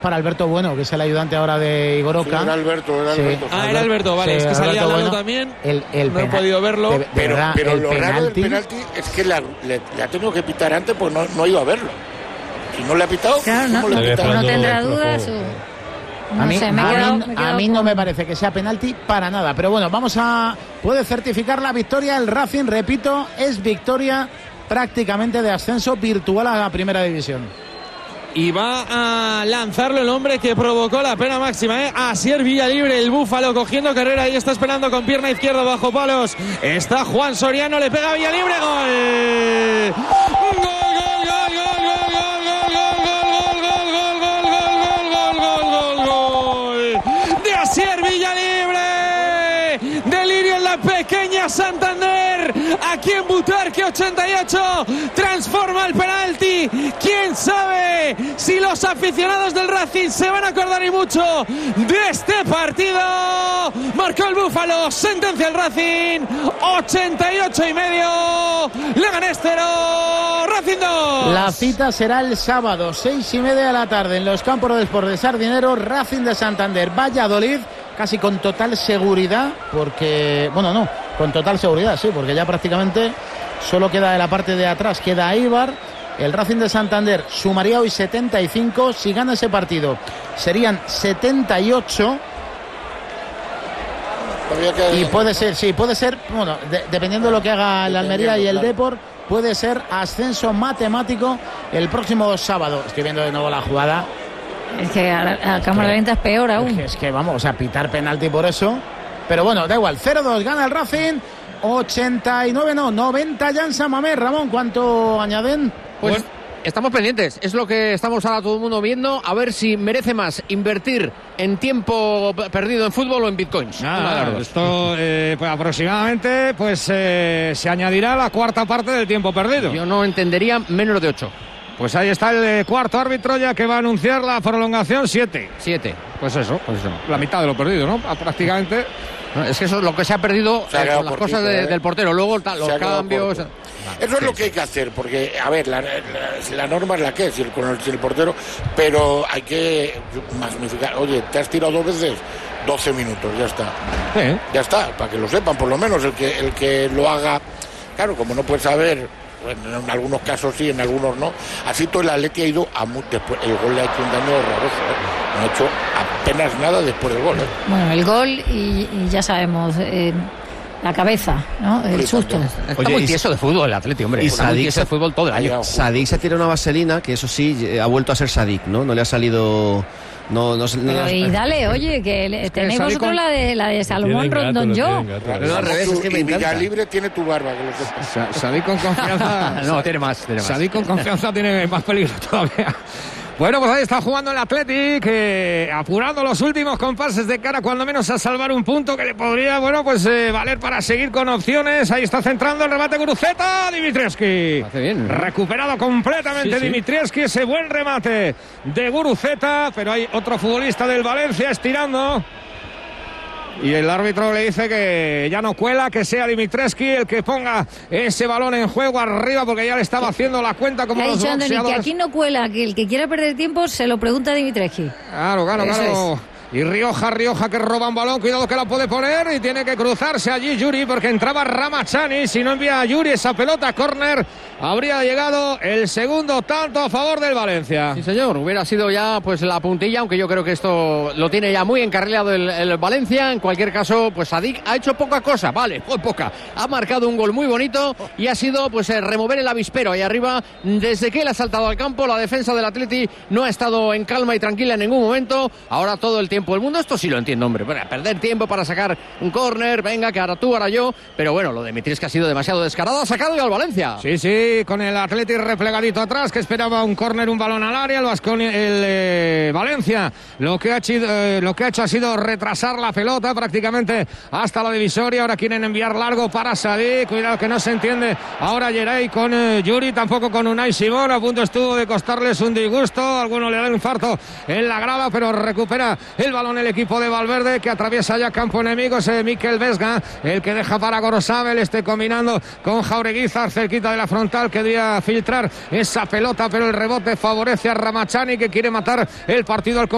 para Alberto Bueno, que es el ayudante ahora de Igoroca. Sí, era Alberto. Era Alberto, vale, sí, es que salía al lado también. No he podido verlo. Pero lo raro del penalti es que le ha tenido que pitar antes, pues no iba a verlo. Si no le ha pitado, claro, ¿cómo le ha pitado? No tendrá dudas. A mí no me parece que sea penalti para nada. Pero bueno, puede certificar la victoria. El Racing, repito, es victoria prácticamente de ascenso virtual a la primera división. Y va a lanzarlo el hombre que provocó la pena máxima, Asier Villalibre, el búfalo cogiendo carrera y está esperando con pierna izquierda bajo palos. Está Juan Soriano, le pega a Villalibre, gol. De Asier Villalibre. Delirio en la pequeña Santander. Aquí en Butarque 88 transforma el penalti. ¿Quién sabe si los aficionados del Racing se van a acordar y mucho de este partido? Marcó el búfalo, sentencia el Racing, 88,5. Leganés 0, Racing 2. La cita será el sábado, 6:30 de la tarde, en los campos de Sport de Sardinero. Racing de Santander, Valladolid, casi con total seguridad, con total seguridad, sí, porque ya prácticamente solo queda de la parte de atrás, queda Eibar. El Racing de Santander sumaría hoy 75, si gana ese partido serían 78. Y puede ser, bueno, dependiendo de lo que haga el Almería y el Depor, puede ser ascenso matemático el próximo sábado. Estoy viendo de nuevo la jugada. Es que a cámara lenta es peor aún. Es que vamos a pitar penalti por eso. Pero bueno, da igual, 0-2, gana el Racing. 90 ya en San Mamés. Ramón, ¿cuánto añaden? Pues estamos pendientes, es lo que estamos ahora todo el mundo viendo, a ver si merece más invertir en tiempo perdido en fútbol o en bitcoins. Esto pues aproximadamente se añadirá la cuarta parte del tiempo perdido. Yo no entendería menos de 8. Pues ahí está el cuarto árbitro ya que va a anunciar la prolongación. 7. Pues eso, la mitad de lo perdido, ¿no? Prácticamente. Es que eso es lo que se ha perdido con las cosas del portero. Luego los cambios. Eso es lo que hay que hacer, porque, a ver, la norma es la que es, el portero, pero hay que magnificar. Oye, te has tirado 2 veces, 12 minutos, ya está. Ya está, para que lo sepan, por lo menos el que lo haga. Claro, como no puedes saber, en algunos casos sí, en algunos no. Así todo el Atleti ha ido después. El gol le ha hecho un daño horroroso, No ha hecho apenas nada después del gol, Bueno, el gol y ya sabemos, la cabeza, ¿no? El susto. Está muy tieso de fútbol el Atleti, hombre. Y Sadik de fútbol todo el año. Sadik se tira una vaselina, que eso sí, ha vuelto a ser Sadik, ¿no? No le ha salido... y dale, oye, que tenéis vosotros la de Salomón Rondón yo. Pero al revés, es que me encanta. Villalibre tiene tu barba, que lo sepas. Sadik con confianza. No, tiene más. Sadik con confianza tiene más peligro todavía. Bueno, pues ahí está jugando el Athletic, apurando los últimos compases de cara, cuando menos a salvar un punto que le podría, valer para seguir con opciones. Ahí está centrando el remate Guruceta, Dimitrievski. Hace bien, ¿no? Recuperado completamente sí. Dimitrievski, ese buen remate de Guruceta, pero hay otro futbolista del Valencia estirando. Y el árbitro le dice que ya no cuela, que sea Dimitrievski el que ponga ese balón en juego arriba, porque ya le estaba haciendo la cuenta como los boxeadores. Que aquí no cuela, que el que quiera perder tiempo se lo pregunta a Dimitrievski. Claro. Y Rioja que roba un balón, cuidado que la puede poner y tiene que cruzarse allí Yuri, porque entraba Ramachani. Si no envía a Yuri esa pelota, córner, habría llegado el segundo tanto a favor del Valencia. Sí, señor, hubiera sido ya la puntilla, aunque yo creo que esto lo tiene ya muy encarrilado el Valencia. En cualquier caso, Sadik ha hecho poca cosa, muy poca. Ha marcado un gol muy bonito y ha sido remover el avispero ahí arriba. Desde que él ha saltado al campo, la defensa del Atleti no ha estado en calma y tranquila en ningún momento. Ahora todo el tiempo el mundo, esto sí lo entiendo, hombre, para perder tiempo para sacar un córner, venga, que ahora tú, ahora yo, pero bueno, lo de Dimitrievski ha sido demasiado descarado, ha sacado ya al Valencia. Sí, con el Atleti replegadito atrás, que esperaba un córner, un balón al área, el Valencia lo que ha hecho ha sido retrasar la pelota prácticamente hasta la divisoria. Ahora quieren enviar largo para Sadik, cuidado que no se entiende ahora Yeray con Yuri, tampoco con Unai Simón, a punto estuvo de costarles un disgusto, alguno le da un infarto en la grada, pero recupera el balón el equipo de Valverde, que atraviesa ya campo enemigo, ese Mikel Vesga, el que deja para Gorosabel, combinando con Jaureguizar cerquita de la frontal, que debía filtrar esa pelota, pero el rebote favorece a Ramachani, que quiere matar el partido al